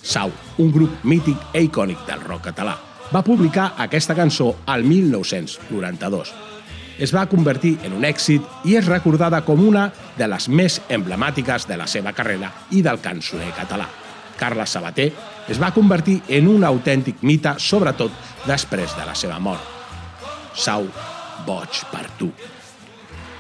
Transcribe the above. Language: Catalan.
Sau, un grup mític i icònic del rock català, va publicar aquesta cançó al 1992. Es va convertir en un èxit i és recordada com una de les més emblemàtiques de la seva carrera i del cançoner català. Carles Sabater es va convertir en un autèntic mite, sobretot després de la seva mort. Sau, boig per tu.